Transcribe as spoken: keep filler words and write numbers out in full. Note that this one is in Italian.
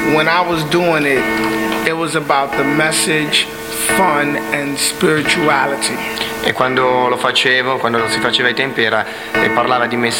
when I was doing it, it was about the message, fun and spirituality. E quando lo facevo, quando lo si faceva ai tempi, era, e parlava di messaggio,